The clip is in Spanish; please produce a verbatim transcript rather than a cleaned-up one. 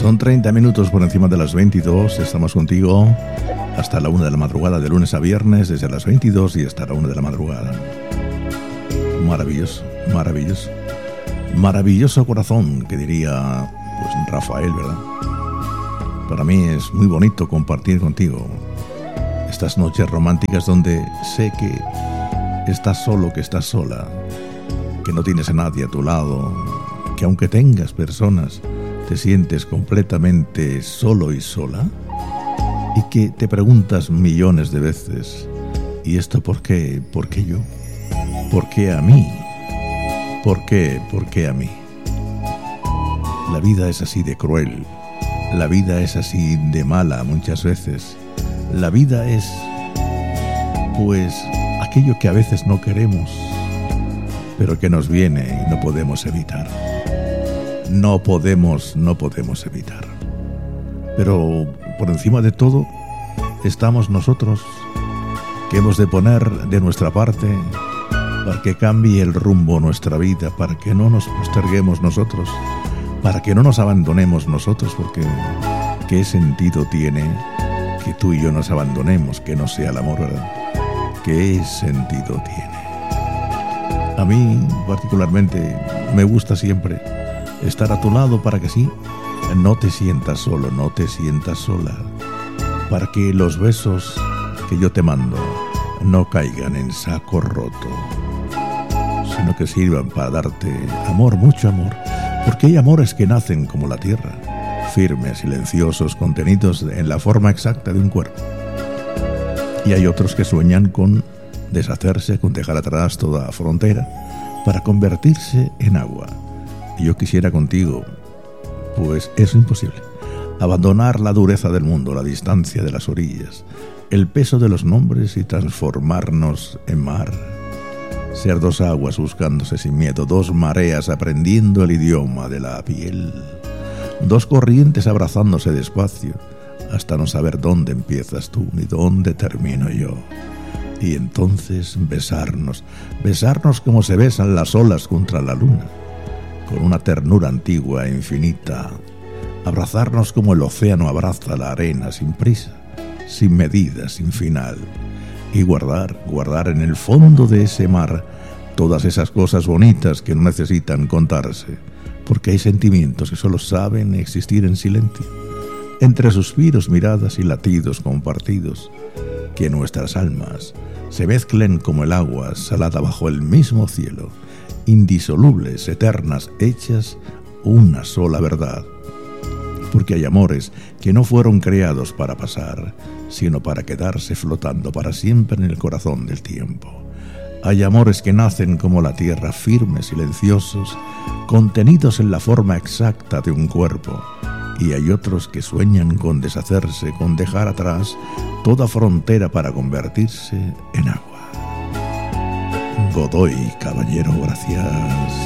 Son treinta minutos por encima de las veintidós. Estamos contigo hasta la una de la madrugada, de lunes a viernes, desde las veintidós y hasta la una de la madrugada. Maravilloso, maravilloso. Maravilloso corazón, que diría pues Rafael, ¿verdad? Para mí es muy bonito compartir contigo estas noches románticas donde sé que estás solo, que estás sola, que no tienes a nadie a tu lado, que aunque tengas personas, te sientes completamente solo y sola, y que te preguntas millones de veces, ¿y esto por qué? ¿Por qué yo? ¿Por qué a mí? ¿Por qué? ¿Por qué a mí? La vida es así de cruel, la vida es así de mala muchas veces. La vida es, pues, aquello que a veces no queremos, pero que nos viene y no podemos evitar. No podemos, no podemos evitar. Pero por encima de todo estamos nosotros, que hemos de poner de nuestra parte para que cambie el rumbo nuestra vida, para que no nos posterguemos nosotros, para que no nos abandonemos nosotros, porque ¿qué sentido tiene que tú y yo nos abandonemos, que no sea el amor, verdad? ¿Qué sentido tiene? A mí particularmente me gusta siempre estar a tu lado para que sí, no te sientas solo, no te sientas sola, para que los besos que yo te mando no caigan en saco roto, sino que sirvan para darte amor, mucho amor, porque hay amores que nacen como la tierra, firmes, silenciosos, contenidos en la forma exacta de un cuerpo. Y hay otros que sueñan con deshacerse, con dejar atrás toda frontera para convertirse en agua. Y yo quisiera contigo, pues es imposible, abandonar la dureza del mundo, la distancia de las orillas, el peso de los nombres y transformarnos en mar. Ser dos aguas buscándose sin miedo, dos mareas aprendiendo el idioma de la piel, dos corrientes abrazándose despacio hasta no saber dónde empiezas tú ni dónde termino yo. Y entonces besarnos, besarnos como se besan las olas contra la luna, con una ternura antigua e infinita, abrazarnos como el océano abraza la arena, sin prisa, sin medida, sin final, y guardar, guardar en el fondo de ese mar todas esas cosas bonitas que no necesitan contarse, porque hay sentimientos que solo saben existir en silencio, entre suspiros, miradas y latidos compartidos, que nuestras almas se mezclen como el agua salada bajo el mismo cielo, indisolubles, eternas, hechas una sola verdad. Porque hay amores que no fueron creados para pasar, sino para quedarse flotando para siempre en el corazón del tiempo. Hay amores que nacen como la tierra, firmes, silenciosos, contenidos en la forma exacta de un cuerpo. Y hay otros que sueñan con deshacerse, con dejar atrás toda frontera para convertirse en agua. Godoy, caballero, gracias.